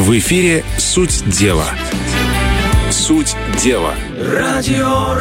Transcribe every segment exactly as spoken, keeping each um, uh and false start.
В эфире «Суть дела». Суть дела. Радио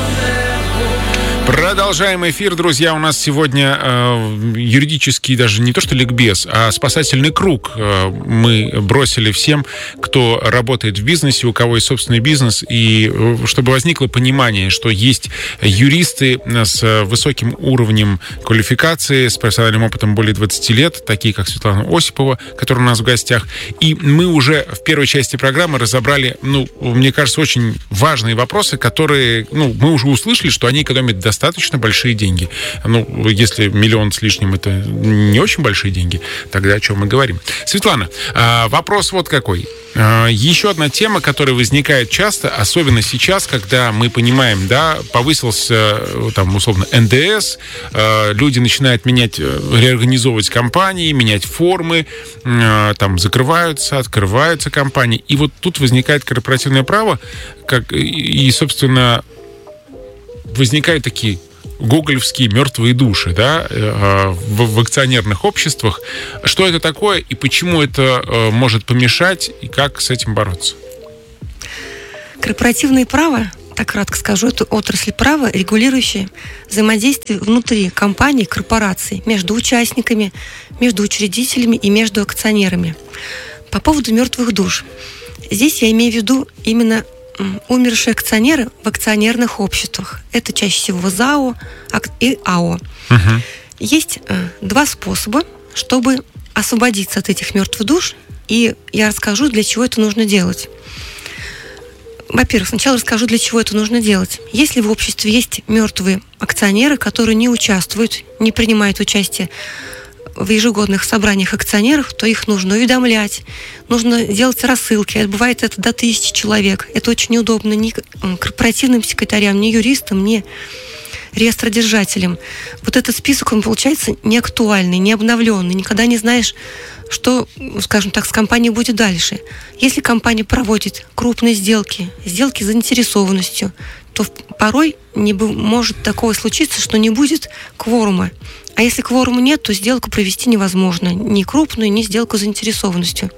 Продолжаем эфир, друзья. У нас сегодня э, юридический, даже не то что ликбез, а спасательный круг э, мы бросили всем, кто работает в бизнесе, у кого есть собственный бизнес, и э, чтобы возникло понимание, что есть юристы с высоким уровнем квалификации, с профессиональным опытом более двадцати лет, такие как Светлана Осипова, которая у нас в гостях. И мы уже в первой части программы разобрали, ну, мне кажется, очень важные вопросы, которые, ну, мы уже услышали, что они экономят достаточно достаточно большие деньги. Ну, если миллион с лишним это не очень большие деньги, тогда о чем мы говорим? Светлана, вопрос вот какой. Еще одна тема, которая возникает часто, особенно сейчас, когда мы понимаем, да, повысился там условно эн дэ эс, люди начинают менять, реорганизовывать компании, менять формы, там закрываются, открываются компании. И вот тут возникает корпоративное право, как, и, собственно, возникают такие гоголевские мертвые души, да, в, в акционерных обществах. Что это такое и почему это может помешать, и как с этим бороться? Корпоративное право, так кратко скажу, это отрасль права, регулирующая взаимодействие внутри компаний, корпораций, между участниками, между учредителями и между акционерами. По поводу мертвых душ. Здесь я имею в виду именно умершие акционеры в акционерных обществах. Это чаще всего ЗАО и АО. Угу. Есть э, два способа, чтобы освободиться от этих мертвых душ, и я расскажу, для чего это нужно делать. Во-первых, сначала расскажу, для чего это нужно делать. Если в обществе есть мертвые акционеры, которые не участвуют, не принимают участие в ежегодных собраниях акционеров, то их нужно уведомлять, нужно делать рассылки. Бывает это до тысячи человек. Это очень неудобно ни корпоративным секретарям, ни юристам, ни реестродержателям. Вот этот список, он получается неактуальный, не обновленный. Никогда не знаешь, что, скажем так, с компанией будет дальше. Если компания проводит крупные сделки, сделки с заинтересованностью, то порой не может такого случиться, что не будет кворума. А если кворума нет, то сделку провести невозможно. Ни крупную, ни сделку с заинтересованностью.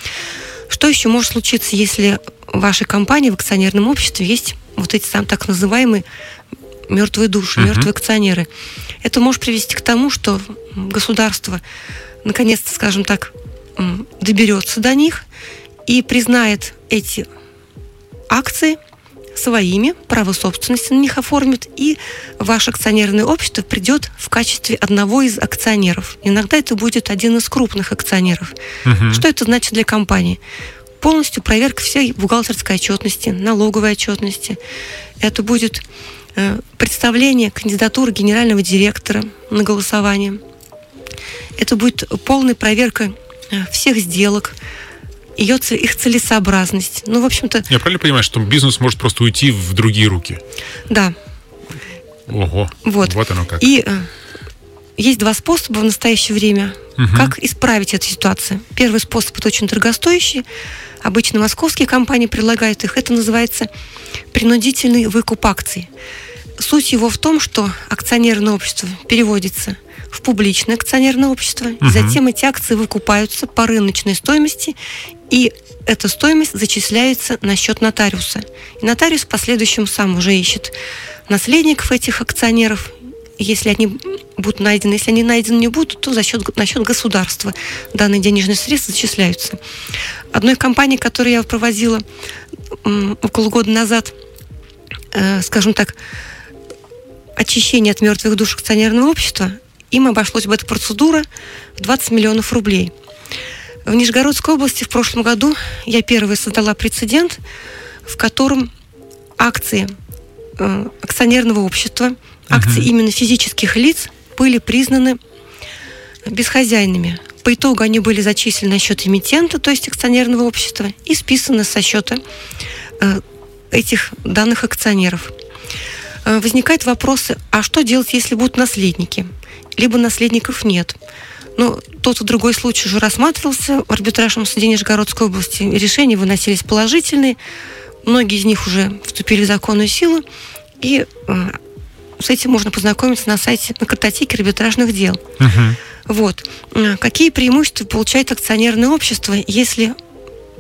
Что еще может случиться, если в вашей компании, в акционерном обществе есть вот эти сам, так называемые мертвые души, uh-huh. мертвые акционеры? Это может привести к тому, что государство наконец-то, скажем так, доберется до них и признает эти акции своими, право собственности на них оформит, и ваше акционерное общество придет в качестве одного из акционеров. Иногда это будет один из крупных акционеров. Uh-huh. Что это значит для компании? Полностью проверка всей бухгалтерской отчетности, налоговой отчетности. Это будет э, представление кандидатуры генерального директора на голосование. Это будет полная проверка э, всех сделок, ее, их целесообразность. Ну, в общем-то... Я правильно понимаю, что бизнес может просто уйти в другие руки? Да. Ого, вот, вот оно как. И э, есть два способа в настоящее время, угу. как исправить эту ситуацию. Первый способ – это очень дорогостоящий. Обычно московские компании предлагают их. Это называется принудительный выкуп акций. Суть его в том, что акционерное общество переводится в публичное акционерное общество, угу. и затем эти акции выкупаются по рыночной стоимости, и эта стоимость зачисляется на счет нотариуса. И нотариус в последующем сам уже ищет наследников этих акционеров. Если они будут найдены, если они найдены не будут, то за счет, на счет государства данные денежные средства зачисляются. Одной компании, которую я проводила м, около года назад, э, скажем так, очищение от мертвых душ акционерного общества, им обошлась бы эта процедура в двадцать миллионов рублей. В Нижегородской области в прошлом году я первая создала прецедент, в котором акции э, акционерного общества, акции uh-huh. именно физических лиц были признаны безхозяйными. По итогу они были зачислены на счет эмитента, то есть акционерного общества, и списаны со счета э, этих данных акционеров. Э, возникают вопросы, а что делать, если будут наследники? Либо наследников нет. Но тот и другой случай уже рассматривался в арбитражном суде Нижегородской области. Решения выносились положительные. Многие из них уже вступили в законную силу. И э, с этим можно познакомиться на сайте, на картотеке арбитражных дел. Uh-huh. Вот. Какие преимущества получает акционерное общество, если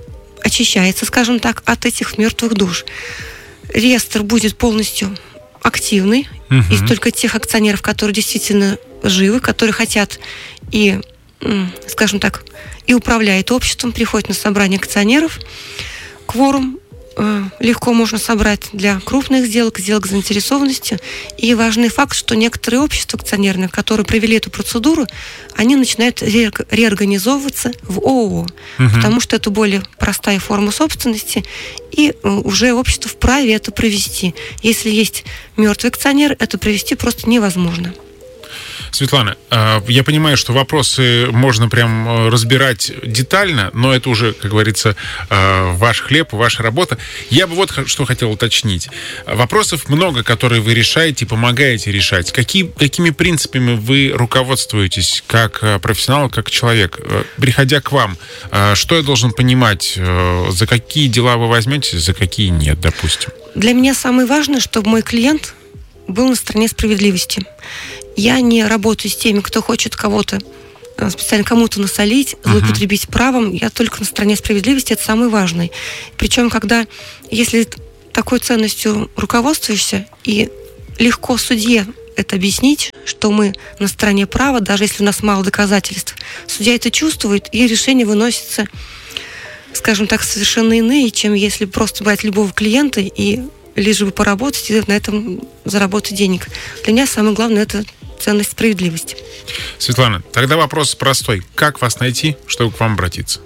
очищается, скажем так, от этих мертвых душ. Реестр будет полностью активный, угу. из только тех акционеров, которые действительно живы, которые хотят и, скажем так, и управляют обществом, приходят на собрание акционеров. Кворум э, легко можно собрать для крупных сделок, сделок заинтересованности. И важный факт, что некоторые общества акционерные, которые провели эту процедуру, они начинают ре- реорганизовываться в ООО, угу. потому что это более простая форма собственности, и э, уже общество вправе это провести. Если есть мертвый акционер, это провести просто невозможно. Светлана, я понимаю, что вопросы можно прям разбирать детально, но это уже, как говорится, ваш хлеб, ваша работа. Я бы вот что хотел уточнить. Вопросов много, которые вы решаете, помогаете решать. Какие, какими принципами вы руководствуетесь как профессионал, как человек? Приходя к вам, что я должен понимать, за какие дела вы возьметесь, за какие нет, допустим? Для меня самое важное, чтобы мой клиент был на стороне справедливости. Я не работаю с теми, кто хочет кого-то, специально кому-то насолить, злоупотребить uh-huh. правом. Я только на стороне справедливости, это самое важное. Причем, когда, если такой ценностью руководствуешься, и легко судье это объяснить, что мы на стороне права, даже если у нас мало доказательств, судья это чувствует, и решение выносится, скажем так, совершенно иные, чем если просто брать любого клиента и лишь бы поработать и на этом заработать денег. Для меня самое главное – это ценность справедливости. Светлана, тогда вопрос простой. Как вас найти, чтобы к вам обратиться?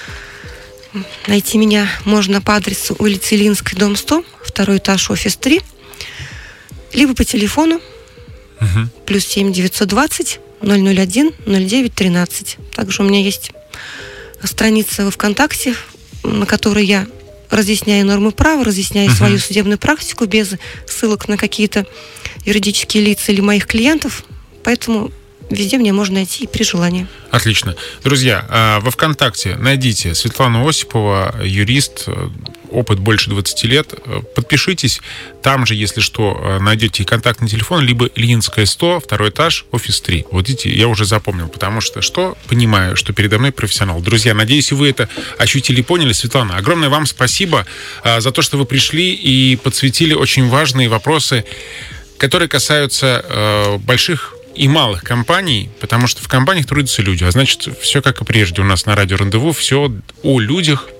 Найти меня можно по адресу улица Ильинская, дом сто, второй этаж, офис три, либо по телефону угу. плюс семь девятьсот двадцать ноль ноль один ноль девять тринадцать. Также у меня есть страница во ВКонтакте, на которой я разъясняю нормы права, разъясняю uh-huh. свою судебную практику без ссылок на какие-то юридические лица или моих клиентов. Поэтому везде меня можно найти при желании. Отлично. Друзья, во ВКонтакте найдите Светлану Осипова, юрист, опыт больше двадцати лет. Подпишитесь. Там же, если что, найдете контактный телефон, либо Ильинская, сто, второй этаж, офис три. Вот видите, я уже запомнил, потому что что? Понимаю, что передо мной профессионал. Друзья, надеюсь, вы это ощутили и поняли. Светлана, огромное вам спасибо за то, что вы пришли и подсветили очень важные вопросы, которые касаются э, больших и малых компаний, потому что в компаниях трудятся люди. А значит, все как и прежде у нас на радио Рандеву, все о людях,